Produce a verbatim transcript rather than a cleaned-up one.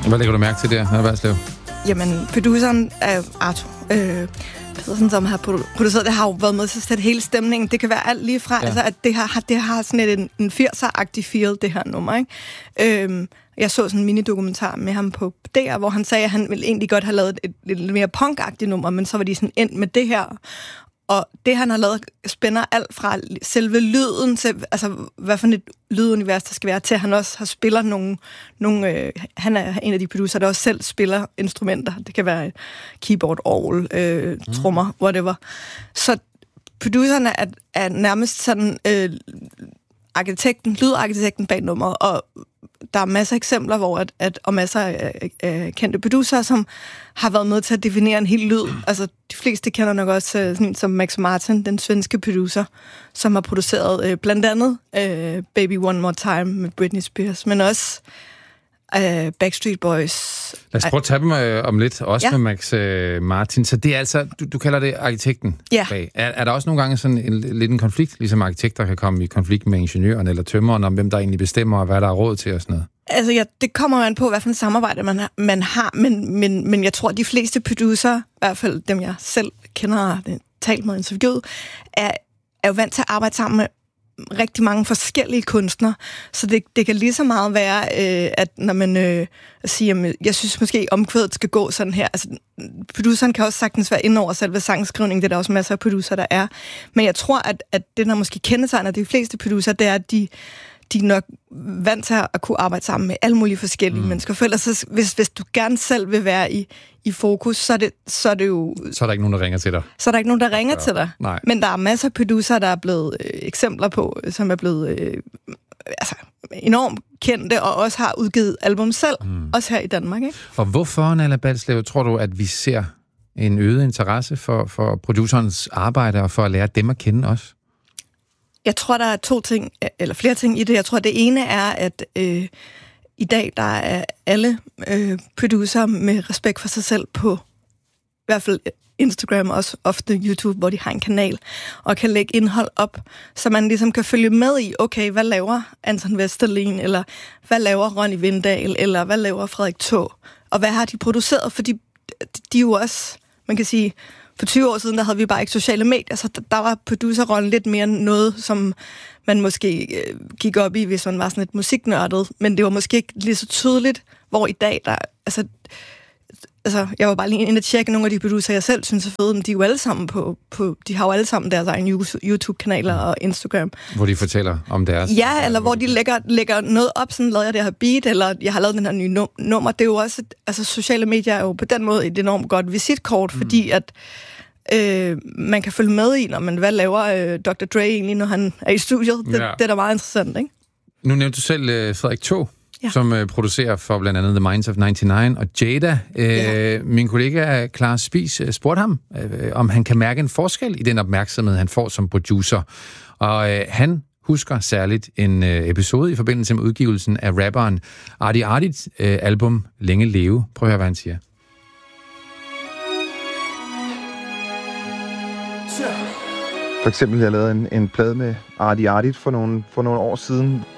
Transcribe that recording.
Hvad lægger du mærke til der, Erhvervslev? Jamen, produceren er Arthur øh, Pedersen, som har produceret det, har jo været med til at sætte hele stemningen. Det kan være alt lige fra, ja. altså, at det har, det har sådan et, en, en firser-agtig feel, det her nummer, ikke? Øhm, jeg så sådan en mini-dokumentar med ham på D R, hvor han sagde, at han ville egentlig godt have lavet et, et lidt mere punk-agtigt nummer, men så var de sådan endt med det her. Og det, han har lavet, spænder alt fra selve lyden til, altså, hvad for et lydunivers der skal være, til at han også har spiller nogle, nogle øh, han er en af de producer, der også selv spiller instrumenter. Det kan være keyboard, orgel, øh, trommer, mm. whatever. Så producerne er, er nærmest sådan øh, arkitekten, lydarkitekten bag nummeret, og der er masser af eksempler, hvor at, at, og masser af, af kendte producer, som har været med til at definere en hel lyd. Altså, de fleste kender nok også sådan en som Max Martin, den svenske producer, som har produceret øh, blandt andet øh, Baby One More Time med Britney Spears, men også øh, Backstreet Boys. Lad os prøve at tage dem øh, om lidt, også ja. med Max øh, Martin. Så det er altså, du, du kalder det arkitekten ja. bag. Er, er der også nogle gange sådan en, lidt en konflikt, ligesom arkitekter kan komme i konflikt med ingeniøren eller tømmeren, om hvem der egentlig bestemmer, og hvad der er råd til og sådan noget? Altså, ja, det kommer man på, hvad for et samarbejde man har, man har men, men, men jeg tror, at de fleste producer, i hvert fald dem, jeg selv kender og har talt med interviewet, er, er jo vant til at arbejde sammen med rigtig mange forskellige kunstnere, så det, det kan lige så meget være, øh, at når man øh, siger, at jeg synes måske, omkvædet skal gå sådan her. Altså, produceren kan også sagtens være inde over selve sangskrivning, det er der også masser af producer, der er. Men jeg tror, at, at det, der måske kendetegner de fleste producer, det er, at de de er nok vant til at kunne arbejde sammen med alle mulige forskellige mm. mennesker. For ellers, hvis, hvis du gerne selv vil være i, i fokus, så er, det, så er det jo... Så er der ikke nogen, der ringer til dig. Så er der ikke nogen, der ringer ja, til dig. Nej. Men der er masser af producer, der er blevet øh, eksempler på, som er blevet øh, altså, enormt kendte, og også har udgivet album selv, mm. også her i Danmark. Ikke? Og hvorfor, Nalla Balslev, tror du, at vi ser en øget interesse for, for producerens arbejde, og for at lære dem at kende også? Jeg tror, der er to ting, eller flere ting i det. Jeg tror, det ene er, at øh, i dag, der er alle øh, producer med respekt for sig selv på i hvert fald Instagram, også ofte YouTube, hvor de har en kanal, og kan lægge indhold op, så man ligesom kan følge med i, okay, hvad laver Anton Vesterlin, eller hvad laver Ronny Vindahl, eller hvad laver Frederik Taag, og hvad har de produceret? Fordi de er jo også, man kan sige, for tyve år siden, der havde vi bare ikke sociale medier, så der var producerrollen lidt mere noget, som man måske øh, gik op i, hvis man var sådan et musiknørdet, men det var måske ikke lige så tydeligt, hvor i dag, der, altså, altså jeg var bare lige inde og tjekke nogle af de producer, jeg selv synes er fede, men de er jo alle sammen på, på de har jo alle sammen deres egen YouTube-kanaler og Instagram. Hvor de fortæller om deres... Ja, eller hvor de lægger, lægger noget op, sådan lavede jeg det her beat, eller jeg har lavet den her nye num- nummer. Det er jo også, et, altså sociale medier er jo på den måde et enormt godt visitkort, mm. fordi at øh, man kan følge med i, når man, hvad laver øh, doktor Dre egentlig, når han er i studiet. Det, ja. det er da meget interessant, ikke? Nu nævnte du selv øh, Frederik Taag, ja. som øh, producerer for blandt andet The Minds of nioghalvfems og Jada. Øh, ja. Min kollega Clara Spies øh, spurgte ham, øh, om han kan mærke en forskel i den opmærksomhed, han får som producer. Og øh, han husker særligt en øh, episode i forbindelse med udgivelsen af rapperen Artie Artits øh, album Længe Leve. Prøv at høre, hvad han siger. For eksempel, jeg lavede en, en plade med Artie Artit for nogle, for nogle år siden,